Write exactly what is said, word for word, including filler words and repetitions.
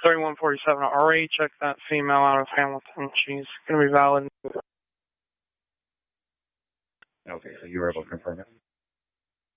thirty-one forty-seven. I already checked that female out of Hamilton. She's going to be valid. Okay, so you were able to confirm it?